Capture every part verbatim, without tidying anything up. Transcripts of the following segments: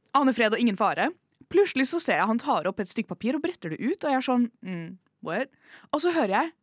aner fred og ingen fare. Plutselig så ser jeg han tar opp et stykke papir og bretter det ut, og jeg er sånn, mm, what? Og så hører jeg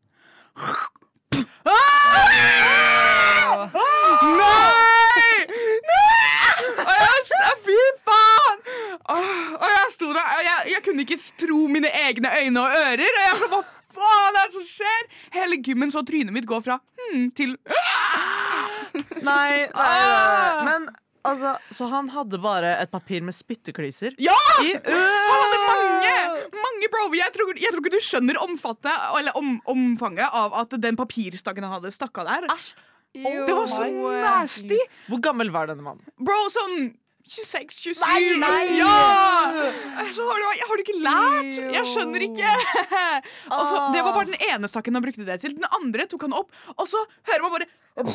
ah! Nei! Nei! Og jeg, fy faen! Og jeg sto der, og jeg, jeg kunne ikke tro mine egne øyne og ører, og jeg ble bare, hva faen er det som skjer? Hele gymmen så trynet mitt går fra hmm til Nei, nei, nei. Men altså, så han hadde bare et papir med spytteklyser? Ja! I, øh! Han hadde mange! Mange, bro. Jeg tror, jeg tror ikke du skjønner omfattet, eller om, omfanget av at den papirstangen han hadde stakket der. Æsj. Det var så nasty. Hvor gammel var denne mannen? Bro, sånn tjueseks tjuesju. Nei, nei. Ja! Så har, du, har du ikke lært? Jeg skjønner ikke. Og så, det var bare den ene stakken han brukte det til. Den andre tok han opp, og så hører man bare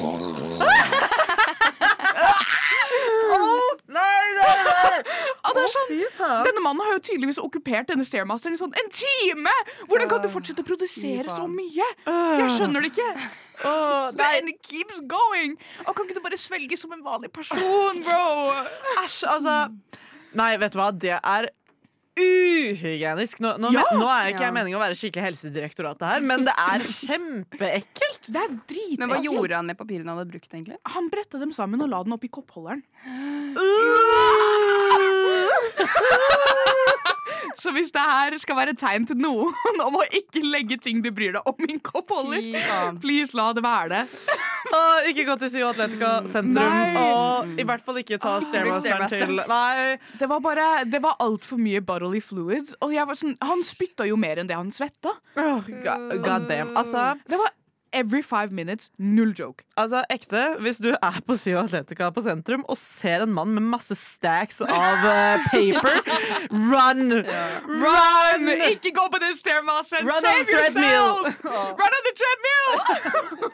oh, nei, nei, nei. Og det er sånn, denne mannen har jo tydeligvis okkupert denne Stairmasteren i sånn en time! Hvordan kan du fortsette å produsere så mye? Jeg skjønner det ikke. Oh, and it keeps going. Og kan ikke du bare svelge som en vanlig person, bro? Æsj, altså. Nei, vet du hva? Det er uhygienisk. Nå, nå, Ja! nå er ikke jeg Ja. meningen å være skikkelig helsedirektorat her, men det er kjempeekkelt. Det er drit. Men hva gjorde han med papirene han hadde brukt, egentlig? Han brettet dem sammen og la den opp i koppholderen. Så hvis det her skal være et tegn til noen om å ikke legge ting du bryr deg om i en koppholder, Fy faen. please la det være det. Åh, ikke gå til Sio Atletica sentrum. Nei. Og i hvert fall ikke ta Stairmasteren til. Nei. Det var bare, det var alt for mye bodily fluids. Og jeg var sånn, han spytta jo mer enn det han svetta. Oh, god, god damn. Altså, Det var every five minutes, null joke. altså, ekte, hvis du er på Sio Atletica på sentrum og ser en mann med masse stacks av uh, paper, run! Run! Ikke gå på den stairmasteren! Run on Save the treadmill! yourself! Run on the treadmill!